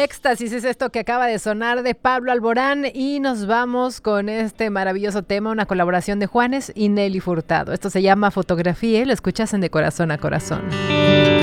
Éxtasis es esto que acaba de sonar de Pablo Alborán y nos vamos con este maravilloso tema, una colaboración de Juanes y Nelly Furtado. Esto se llama Fotografía y lo escuchas en De Corazón a Corazón.